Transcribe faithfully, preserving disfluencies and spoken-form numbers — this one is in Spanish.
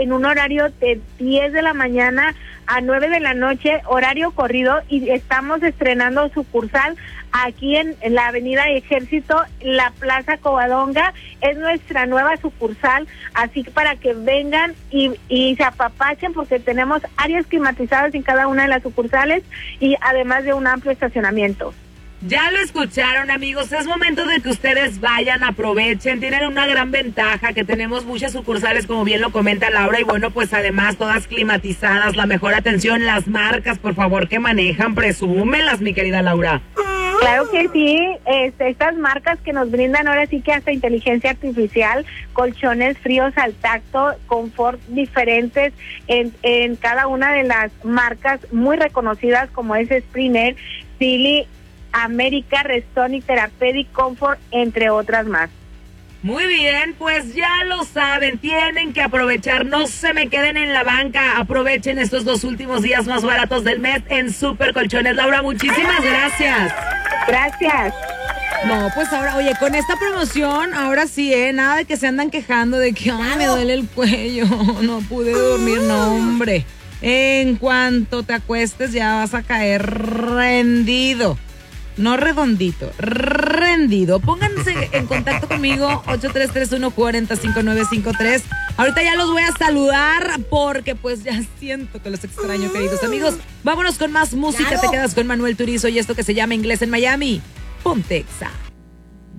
en un horario de diez de la mañana a nueve de la noche, horario corrido, y estamos estrenando sucursal aquí en, en la Avenida Ejército, la Plaza Covadonga. Es nuestra nueva sucursal, así que para que vengan y, y se apapachen, porque tenemos áreas climatizadas en cada una de las sucursales y además de un amplio estacionamiento. Ya lo escucharon, amigos, es momento de que ustedes vayan, aprovechen, tienen una gran ventaja, que tenemos muchas sucursales, como bien lo comenta Laura, y bueno, pues además todas climatizadas, la mejor atención, las marcas, por favor, que manejan, presúmelas, mi querida Laura. Claro que sí, este, estas marcas que nos brindan ahora sí que hasta inteligencia artificial, colchones fríos al tacto, confort diferentes en, en cada una de las marcas muy reconocidas, como es Springer, Sealy, América, Restonic, Therapeutic, Comfort, entre otras más. Muy bien, pues ya lo saben, tienen que aprovechar, no se me queden en la banca, aprovechen estos dos últimos días más baratos del mes en Super Colchones. Laura, muchísimas gracias. Gracias. No, pues ahora, oye, con esta promoción, ahora sí, ¿eh? Nada de que se andan quejando de que, ay, me duele el cuello, no pude dormir, no, hombre. En cuanto te acuestes ya vas a caer rendido. No redondito, rendido. Pónganse en contacto conmigo, ocho tres tres uno, cuatro cinco nueve cinco tres. Ahorita ya los voy a saludar porque pues ya siento que los extraño, queridos amigos. Vámonos con más música. Claro. Te quedas con Manuel Turizo y esto que se llama Inglés en Miami. Ponte Exa.